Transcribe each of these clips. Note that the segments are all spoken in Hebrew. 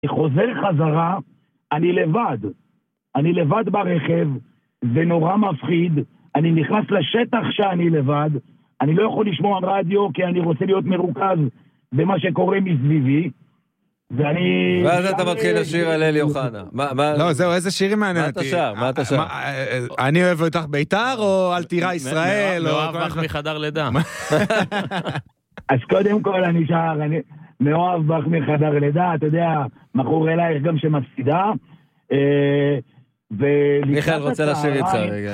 אני חוזר חזרה, אני לבד ברכב, זה נורא מפחיד, אני נכנס לשטח שאני לבד, אני לא יכול לשמוע רדיו כי אני רוצה להיות מרוכז במה שקורה מסביבי, ואני... ואז אתה מתחיל לשיר על אלי אוחנה. לא, זהו, איזה שירים מעניין אותי. מה אתה שר? אני אוהב אותך בית"ר או אל תירא ישראל? מאוהב בך מחדר לידה. אז קודם כל אני שר, מאוהב בך מחדר לידה, אתה יודע, מכור אלייך גם שמפסידה, מיכאל רוצה לשיר איתך רגע.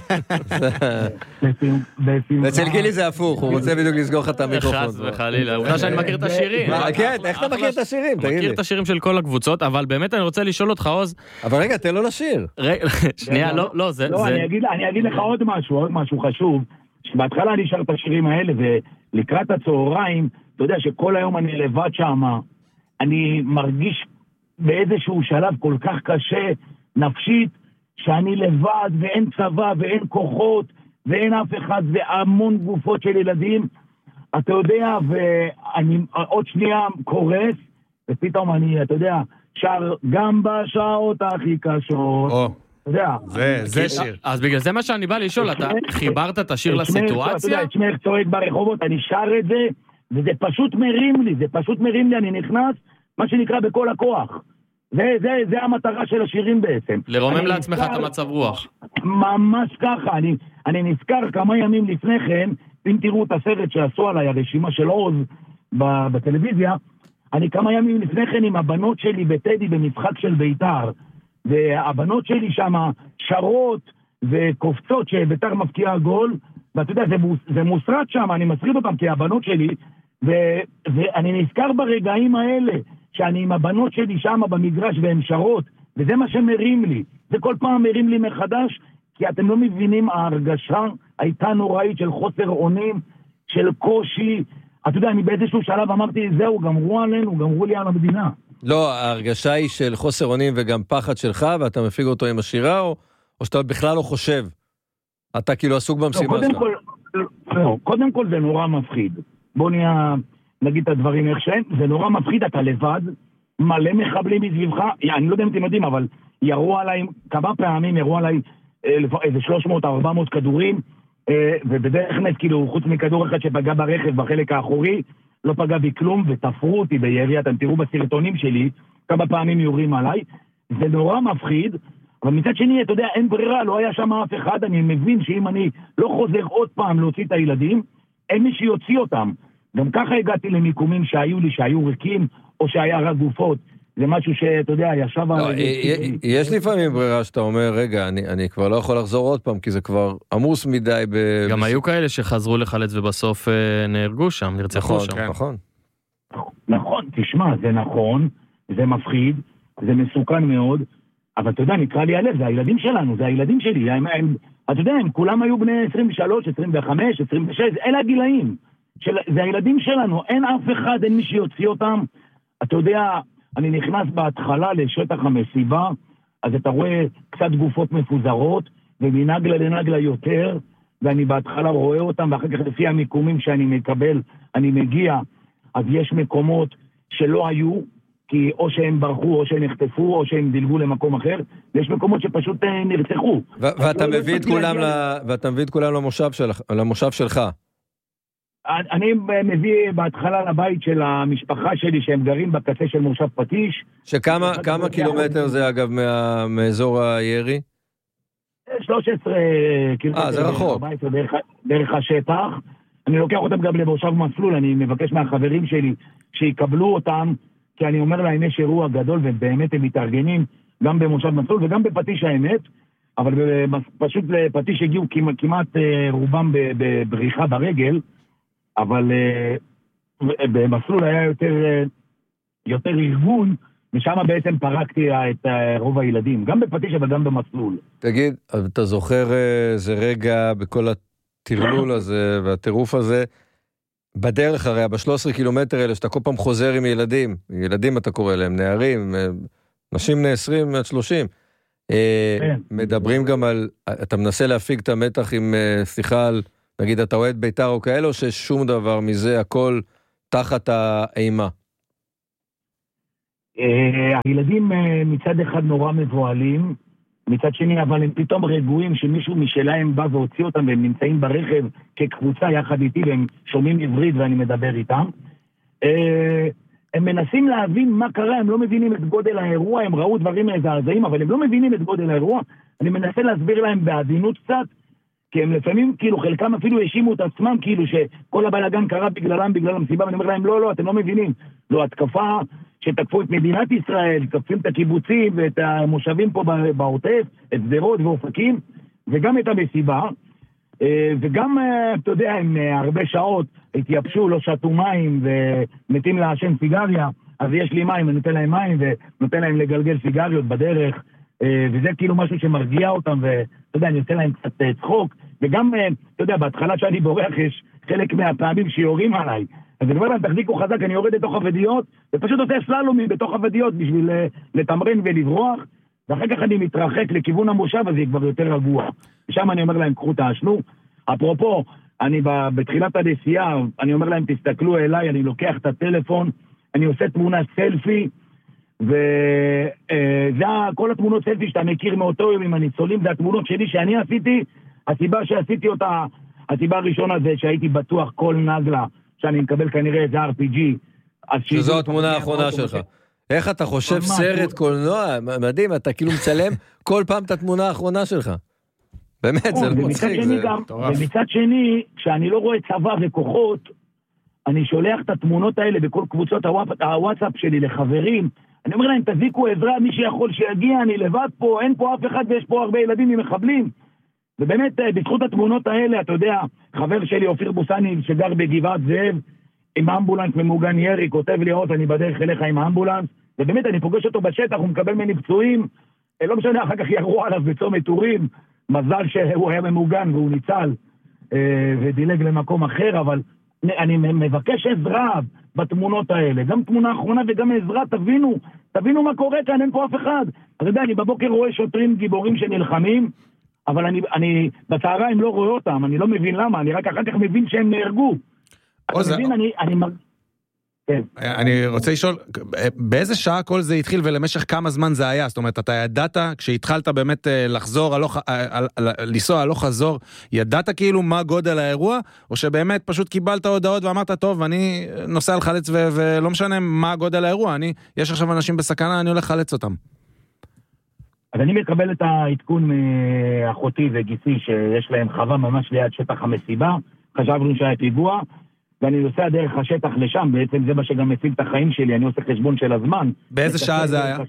אצל גילי זה הפוך, הוא רוצה בדיוק לסגור לך את המיקרופון. חס וחלילה, עובדה שאני מכיר את השירים. כן, איך אתה מכיר את השירים? מכיר את השירים של כל הקבוצות, אבל באמת אני רוצה לשאול אותך עוז. אבל רגע, תן לו לשיר. שנייה, לא, זה... לא, אני אגיד לך עוד משהו חשוב, שבהתחלה אני שר את השירים האלה, ולקראת הצהריים, אתה יודע שכל היום אני לבד שם, אני מרגיש באיזשהו שלב כל כך קשה, נפשית, שאני לבד ואין צבא ואין כוחות ואין אף אחד והמון גופות של ילדים, אתה יודע, ואני עוד שנייה קורס, ופתאום אני, אתה יודע, שר גם בשעות הכי קשות. אתה יודע. זה שיר. אז בגלל זה מה שאני בא לשאול, אתה חיברת את השיר לסיטואציה? אתה יודע, את שמך צועק ברחובות, אני שר את זה, וזה פשוט מרים לי, אני נכנס, מה שנקרא בכל הכוח. זה המטרה של השירים בעצם. לרומם לעצמך את המצב רוח. ממש ככה, אני נזכר כמה ימים לפני כן, אם תראו את הסרט שעשו עליי, הרשימה של עוז בטלוויזיה, אני כמה ימים לפני כן עם הבנות שלי בטדי במשחק של בית"ר, והבנות שלי שם שרות וקופצות שבית"ר מפקיעה גול, ואתה יודע, זה מוסרט שם, אני מסריד אותם כי הבנות שלי, ואני נזכר ברגעים האלה, שאני עם הבנות שלי שם במגרש והן שרות, וזה מה שמרים לי. זה כל פעם מרים לי מחדש, כי אתם לא מבינים, ההרגשה הייתה נוראית של חוסר אונים, של קושי. אתה יודע, אני באיזשהו שלב אמרתי, זהו, גמרו עלינו, גמרו לי על המדינה. לא, ההרגשה היא של חוסר אונים וגם פחד שלך, ואתה מפיג אותו עם השירה, או שאתה בכלל לא חושב? אתה כאילו עסוק במשימה שלך. קודם כל זה נורא מפחיד. בוא נגיד את הדברים איך שהם, זה נורא מפחיד, אתה לבד, מלא מחבלים מסביבך, אני לא יודע אם אתם יודעים, אבל ירו עליי, כמה פעמים ירו עליי איזה 300-400 כדורים, ובדרך נס, כאילו, חוץ מכדור אחד שפגע ברכב בחלק האחורי, לא פגע בי כלום, ותפרו אותי בירי, אתם תראו בסרטונים שלי, כמה פעמים יורים עליי, זה נורא מפחיד, אבל מצד שני, אתה יודע, אין ברירה, לא היה שם אף אחד, אני מבין שאם אני לא חוזר עוד פעם להוציא את הילדים, אין מי שיוציא אותם. גם ככה הגעתי למיקומים שהיו ריקים, או שהיה רק גופות. זה משהו שאתה יודע, ישב... יש לפעמים ברירה שאתה אומר, רגע, אני כבר לא יכול לחזור עוד פעם, כי זה כבר עמוס מדי. גם היו כאלה שחזרו לחלץ ובסוף נהרגו שם, נרצחו שם. נכון, תשמע, זה נכון, זה מפחיד, זה מסוכן מאוד, אבל אתה יודע, נקרא לי הלב, זה הילדים שלנו, זה הילדים שלי. אתה יודע, הם כולם היו בני 23, 25, 26, אלה הגילאים. זה הילדים שלנו, אין אף אחד, אין מי שיוציא אותם. אתה יודע, אני נכנס בהתחלה לשטח המסיבה, אז אתה רואה קצת גופות מפוזרות, ומנגלה לנגלה יותר, ואני בהתחלה רואה אותם, ואחר כך לפי המיקומים שאני מקבל, אני מגיע, אז יש מקומות שלא היו, כי או שהם ברחו, או שהם נחטפו, או שהם דילגו למקום אחר, ויש מקומות שפשוט נרצחו. ואתה מביא את כולם למושב שלך. אני מביא בהתחלה לבית של המשפחה שלי, שהם גרים בקצה של מושב פטיש. שכמה קילומטר זה אגב מאזור הירי? 13 קילומטר. זה רחוק. דרך השטח. אני לוקח אותם גם למושב מסלול, אני מבקש מהחברים שלי שיקבלו אותם, כי אני אומר להם יש אירוע גדול, ובאמת הם מתארגנים גם במושב מסלול וגם בפטיש האמת, אבל פשוט בפטיש הגיעו כמעט רובם בבריחה ברגל, אבל במסלול היה יותר ארגון, ושם בעצם פרקתי את רוב הילדים, גם בפטיש אבל גם במסלול. תגיד, אתה זוכר איזה רגע בכל הטרלול הזה והטירוף הזה, בדרך הרי, ב-13 קילומטר האלה, שאתה כל פעם חוזר עם ילדים אתה קורא להם, נערים, נשים בני 20 עד 30, מדברים גם על, אתה מנסה להפיג את המתח עם שיחה על, נגיד, אתה אוהד בית"ר או כאלה, או ששום דבר מזה, הכל תחת האימה? הילדים מצד אחד נורא מבועלים, מצד שני אבל הם פתאום רגועים שמישהו משלהם בא והוציא אותם והם נמצאים ברכב כקבוצה יחד איתי והם שומעים עברית ואני מדבר איתם. הם מנסים להבין מה קרה, הם לא מבינים את גודל האירוע, הם ראו דברים מזעזעים אבל הם לא מבינים את גודל האירוע. אני מנסה להסביר להם בעדינות קצת, כי הם לפעמים כאילו חלקם אפילו האשימו את עצמם כאילו שכל הבלגן קרה בגללם, בגלל המסיבה, ואני אומר להם לא, אתם לא מבינים, זו התקפה שתקפו את מדינת ישראל, תקפים את הקיבוצים ואת המושבים פה בעוטף, את שדרות ואופקים, וגם את המסיבה, וגם, אתה יודע, הם הרבה שעות התייבשו, לא שתו מים ומתים לעשן סיגריה, אז יש לי מים, אני נותן להם מים ונותן להם לגלגל סיגריות בדרך, וזה כאילו משהו שמרגיע אותם, ואתה יודע, אני נותן להם קצת צחוק, וגם, אתה יודע, בהתחלה שאני בורח יש חלק מהפעמים שיורים עליי, אז אני אומר להם, תחזיקו חזק, אני יורד לתוך הוודיות, ופשוט עושה סללומים בתוך הוודיות בשביל לתמרן ולברוח, ואחר כך אני מתרחק לכיוון המושב, אז זה כבר יותר רגוע. ושם אני אומר להם, קחו תעשנו. אפרופו, אני בתחילת הנסיעה, אני אומר להם, תסתכלו אליי, אני לוקח את הטלפון, אני עושה תמונה סלפי, וזה כל התמונות סלפי שאתה מכיר מאותו יום עם הניצולים, זה התמונות שלי שאני עשיתי, הסיבה שעשיתי אותה, הסיבה הראשונה זה שהייתי בטוח כל נגלה, שאני מקבל כנראה איזה RPG. שזו התמונה האחרונה שלך. איך אתה חושב סרט קולנוע? מדהים, אתה כאילו מצלם כל פעם את התמונה האחרונה שלך. באמת, זה לא מצחיק. ומצד שני, כשאני לא רואה צבא וכוחות, אני שולח את התמונות האלה בכל קבוצות הוואטסאפ שלי לחברים, אני אומר להם, תזיקו עזרה, מי שיכול שיגיע, אני לבד פה, אין פה אף אחד ויש פה הרבה ילדים עם מחבלים. ובאמת, בזכות התמונות האלה, אתה יודע, חבר שלי, אופיר בוסני, שגר בגבעת זאב, עם אמבולנס ממוגן ירי, כותב לי עוד, אני בדרך אליך עם האמבולנס, ובאמת, אני פוגש אותו בשטח, הוא מקבל מני פצועים, לא משנה, אחר כך ירו עליו בצומת טורים, מזל שהוא היה ממוגן והוא ניצל, ודילג למקום אחר, אבל אני מבקש עזרה בתמונות האלה, גם תמונה אחרונה וגם עזרה, תבינו מה קורה כאן, אין פה אף אחד. אתה יודע, אני בבוקר רואה שוטרים גיבורים שנלחמים, אבל אני בצהריים לא רואה אותם, אני לא מבין למה, אני רק אחר כך מבין שהם נהרגו. אני רוצה לשאול, באיזה שעה כל זה התחיל ולמשך כמה זמן זה היה? זאת אומרת, אתה ידעת, כשהתחלת באמת לחזור, לנסוע הלוך חזור, ידעת כאילו מה גודל האירוע, או שבאמת פשוט קיבלת הודעות ואמרת, טוב, אני נוסע לחלץ ולא משנה מה גודל האירוע, יש עכשיו אנשים בסכנה, אני הולך לחלץ אותם. אז אני מקבל את העדכון מאחותי וגיסי שיש להם חווה ממש ליד שטח המסיבה, חשבנו שהיה פיגוע, ואני נוסע דרך השטח לשם, בעצם זה מה שגם מציל את החיים שלי, אני עושה חשבון של הזמן. באיזה שעה זה היה?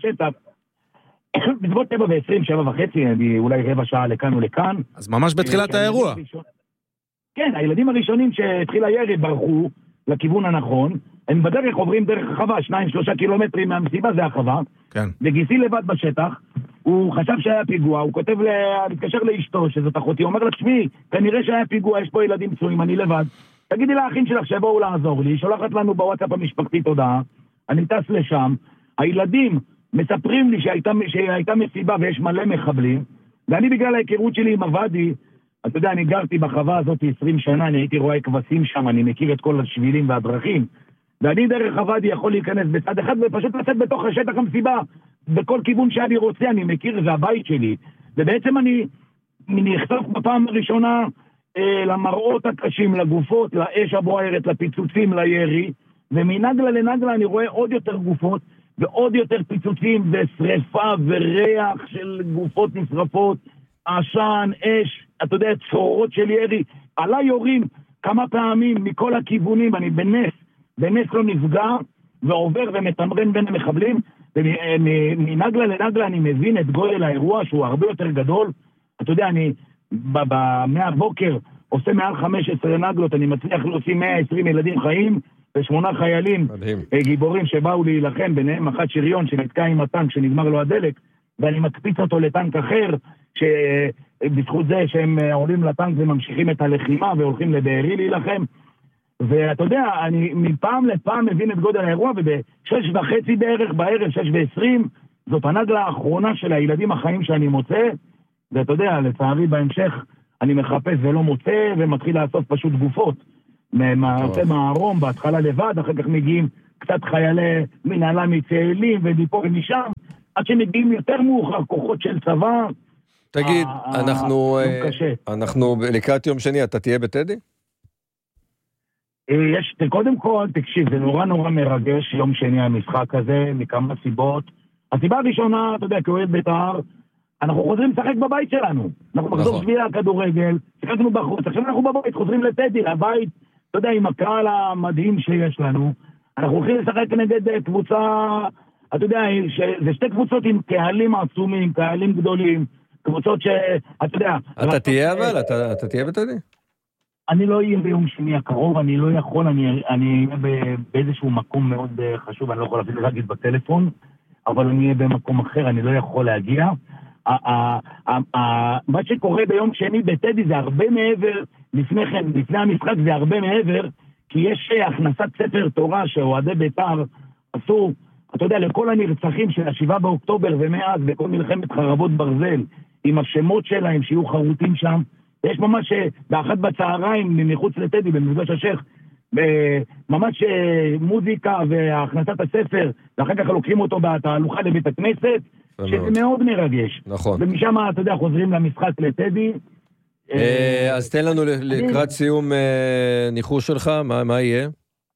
בסביבות 7:20, 7:30, אולי רבע שעה לכאן ולכאן. אז ממש בתחילת האירוע. כן, הילדים הראשונים שהתחיל הירי ברחו לכיוון הנכון, הם בדרך עוברים דרך החווה, 2-3 קילומטרים מהמסיבה זה החווה, כן. וגיסי לבד בשטח, הוא חשב שהיה פיגוע, הוא כותב, מתקשר לאשתו, שזאת אחותי, הוא אומר לה, תשמעי, כנראה שהיה פיגוע, יש פה ילדים פצועים, אני לבד, תגידי לאחים שלך שבואו לעזור לי, שולחת לנו בוואטסאפ המשפחתית הודעה, אני טס לשם, הילדים מספרים לי שהייתה מסיבה ויש מלא מחבלים, ואני בגלל ההיכרות שלי עם הוואדי, אתה יודע, אני גרתי בחווה הזאת 20 שנה, אני הייתי רואה כבשים שם, אני מכיר את כל השבילים והדרכים, ואני דרך הוואדי יכול להיכנס בצד אחד ופשוט לצאת בתוך השטח המסיבה, בכל כיוון שאני רוצה, אני מכיר, זה הבית שלי, ובעצם אני נחשף בפעם הראשונה למראות הקשים, לגופות, לאש הבוערת, לפיצוצים, לירי, ומנגלה לנגלה אני רואה עוד יותר גופות, ועוד יותר פיצוצים, ושריפה וריח של גופות נשרפות, עשן, אש, אתה יודע, צרורות של ירי, עליי יורים כמה פעמים מכל הכיוונים, אני בנס לא נפגע, ועובר ומתמרן בין המחבלים, ומנגלה לנגלה אני מבין את גודל האירוע שהוא הרבה יותר גדול, אתה יודע, אני מהבוקר עושה מעל 15 נגלות, אני מצליח להוציא 120 ילדים חיים, ו8 חיילים גיבורים שבאו להילחם, ביניהם אחת שריון שנתקע עם הטנק שנגמר לו הדלק, ואני מקפיץ אותו לטנק אחר, שבזכות זה שהם עולים לטנק וממשיכים את הלחימה והולכים לבארי להילחם, ואתה יודע, אני מפעם לפעם מבין את גודל האירוע, וב6:30 בערך, בערב 6:20, זאת הנגלה האחרונה של הילדים החיים שאני מוצא, ואתה יודע, לצערי בהמשך אני מחפש ולא מוצא, ומתחיל לאסוף פשוט גופות, עושה מערום, בהתחלה לבד, אחר כך מגיעים קצת חיילי מנהלה מצאלים ומפה ומשם, עד שמגיעים יותר מאוחר כוחות של צבא. תגיד, אנחנו לקראת יום שני, אתה תהיה בטדי? קודם כל, תקשיב, זה נורא מרגש יום שני המשחק הזה, מכמה סיבות. הסיבה הראשונה, אתה יודע, כאוהד בית"ר, אנחנו חוזרים לשחק בבית שלנו. אנחנו מחזור שביעי הכדורגל, שיחקנו בחוץ, עכשיו אנחנו בבית, חוזרים לטדי, לבית, אתה יודע, עם הקהל המדהים שיש לנו. אנחנו הולכים לשחק נגד קבוצה, אתה יודע, זה שתי קבוצות עם קהלים עצומים, קהלים גדולים, קבוצות אתה יודע... אתה תהיה אבל? אתה תהיה בטדי? אני לא אהיה ביום שני הקרוב, אני לא יכול, אני אהיה באיזשהו מקום מאוד חשוב, אני לא יכול אפילו להגיד בטלפון, אבל אני אהיה במקום אחר, אני לא יכול להגיע. מה שקורה ביום שני בטדי זה הרבה מעבר, לפני המשחק זה הרבה מעבר, כי יש הכנסת ספר תורה שאוהדי בית"ר עשו, אתה יודע, לכל הנרצחים של 7 באוקטובר ומאז, בכל מלחמת חרבות ברזל, עם השמות שלהם שיהיו חרוטים שם, יש ממש באחת בצהריים מחוץ לטדי, במפגש השייח, ממש מוזיקה והכנסת הספר, ואחר כך לוקחים אותו בתהלוכה לבית הכנסת, שזה מאוד מרגש. נכון. ומשם, אתה יודע, חוזרים למשחק לטדי. אז תן לנו לקראת סיום ניחוש שלך, מה יהיה?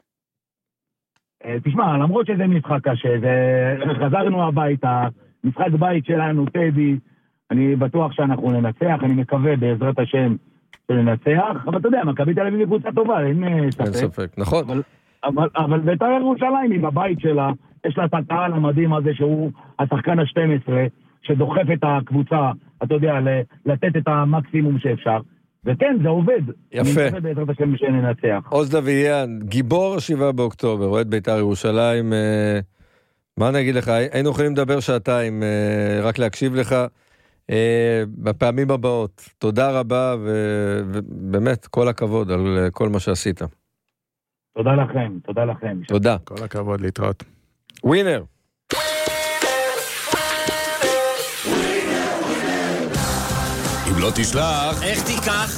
תשמע, למרות שזה משחק קשה, חזרנו הביתה, משחק בית שלנו, טדי, אני בטוח שאנחנו ננצח, אני מקווה בעזרת השם שננצח, אבל אתה יודע, מכבי תל אביב היא קבוצה טובה, אין ספק, נכון. אבל בית"ר ירושלים היא בבית שלה, יש לה את הקהל המדהים הזה שהוא השחקן ה-12, שדוחף את הקבוצה, אתה יודע, לתת את המקסימום שאפשר, וכן, זה עובד. יפה. אני מקווה בעזרת השם שננצח. עוז דוויאן, גיבור 7 באוקטובר, אוהד בית"ר ירושלים, מה נגיד לך, היינו יכולים לדבר שעתיים, רק להקשיב לך, בפעמים הבאות. תודה רבה, ובאמת כל הכבוד על כל מה שעשית. תודה לכם, תודה לכם. תודה. כל הכבוד, להתראות. ווינר. אם לא תשלח, איך תיקח?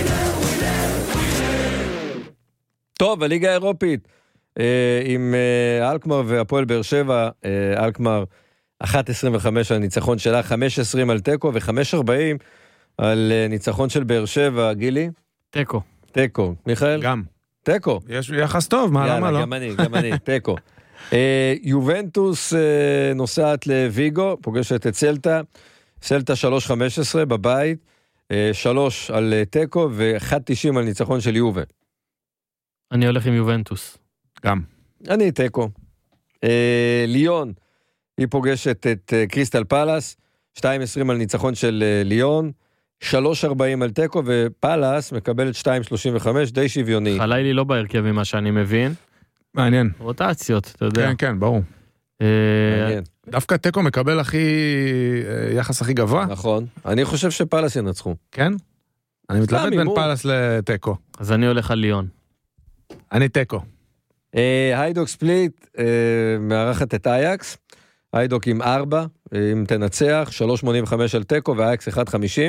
טוב, הליגה האירופית, עם אלקמר והפועל באר שבע, אלקמר 1.25 על ניצחון שלה, 5.20 על טקו ו5.40 על ניצחון של באר שבע, גילי? טקו, מיכאל? גם. טקו. יש יחס טוב, מה למה לא? גם אני, טקו. יובנטוס נוסעת לויגו, פוגשת את סלטה 3.15 בבית, 3 על טקו ו1.90 על ניצחון של יובה. אני הולך עם יובנטוס. גם. אני טקו. ליון, היא פוגשת את קריסטל פלאס, 2.20 על ניצחון של ליון, 3.40 על טקו, ופלאס מקבלת 2.35, די שוויוני. חלילי לא בהרכב ממה שאני מבין. מעניין. רוטציות, אתה יודע. כן, כן, ברור. דווקא טקו מקבל יחס הכי גבוה. נכון. אני חושב שפלאס ינצחו. כן? אני מתלבט בין פלאס לטקו. אז אני הולך על ליון. אני טקו. היידוק ספליט מארחת את אייקס. היידוק עם 4, אם תנצח, 3.85 על טקו, ואייקס 1.50.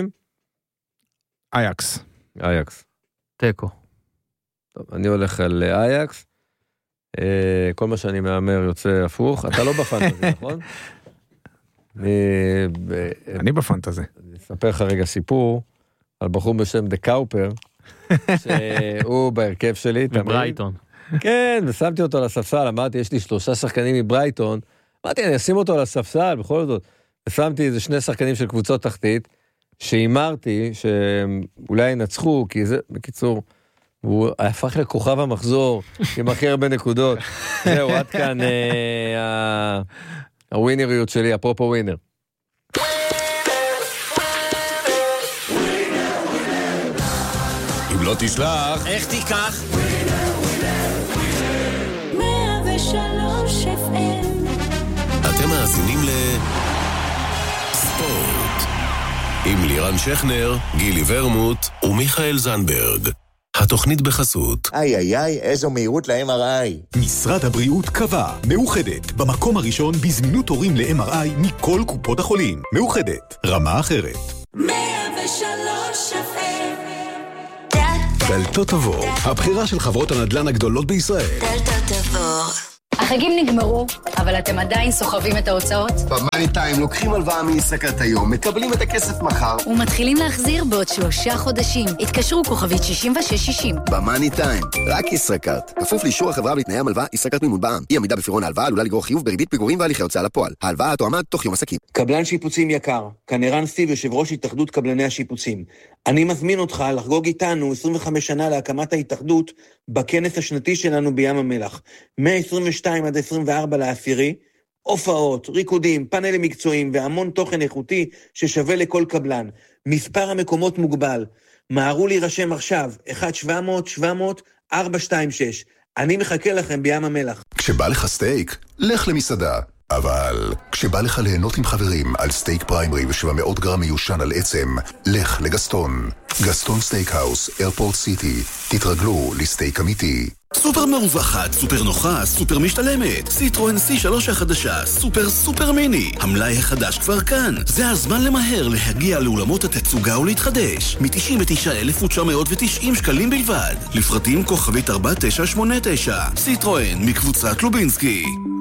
אייקס. טקו. טוב, אני הולך על אייקס. כל מה שאני מאמר יוצא הפוך. אתה לא בפנטזי, נכון? אני בפנטזי. אני אספר לך רגע סיפור על בחור בשם דה קאופר, שהוא בהרכב שלי. בברייטון. כן, ושמתי אותו על הספסל, אמרתי, יש לי 3 שחקנים מברייטון, אמרתי, אני אשים אותו על הספסל, בכל זאת, ושמתי איזה 2 שחקנים של קבוצות תחתית, שאימרתי שאולי ינצחו, כי זה, בקיצור, הוא הפך לכוכב המחזור, עם הכי הרבה נקודות. זהו, עד כאן הווינריות שלי, אפרופו ווינר. אם לא תשלח, איך תיקח? 103 FM. אתם מאזינים לספורט עם לירן שכנר, גילי ורמוט ומיכאל זנברג. התוכנית בחסות. איי, איזו מהירות ל-MRI. משרד הבריאות קבע, מאוחדת, במקום הראשון בזמינות תורים ל-MRI מכל קופות החולים. מאוחדת, רמה אחרת. 103 FM. דלתות תבור, הבחירה של חברות הנדל"ן הגדולות בישראל. דלתות תבור. החגים נגמרו, אבל אתם עדיין סוחבים את ההוצאות? במאני טיים לוקחים הלוואה מישראכרט היום, מקבלים את הכסף מחר. ומתחילים להחזיר בעוד 3 חודשים. התקשרו כוכבית 6660. במאני טיים, רק ישראכרט. כפוף לאישור החברה ולתנאי המלווה, ישראכרט מימון בע"מ. אי עמידה בפירעון ההלוואה עלולה לגרור חיוב בריבית פיגורים והליכי הוצאה לפועל. ההלוואה תועמד תוך יום עסקים. קבלן שיפוצים יקר, כאן ערן סטיב, יושב ראש התאחדות קבלני השיפוצים. אני מזמין אותך לחגוג איתנו 25 שנה להקמת ההתאחדות בכנס השנתי שלנו בים המלח. 122 עד 24 לעשירי, הופעות, ריקודים, פאנלים מקצועיים והמון תוכן איכותי ששווה לכל קבלן. מספר המקומות מוגבל. מהרו להירשם עכשיו, 1-700-700-426. אני מחכה לכם בים המלח. כשבא לך סטייק, לך למסעדה. אבל כשבא לך ליהנות עם חברים על סטייק פריימרי ו700 גרם מיושן על עצם, לך לגסטון. גסטון סטייקהאוס, איירפורט סיטי. תתרגלו לסטייק אמיתי. סופר מרווחת, סופר נוחה, סופר משתלמת. סיטרואן C3 החדשה, סופר מיני. המלאי החדש כבר כאן. זה הזמן למהר להגיע לאולמות התצוגה ולהתחדש. מ-99,990 שקלים בלבד. לפרטים כוכבית 4989. סיטרואן מקבוצת לובינסקי.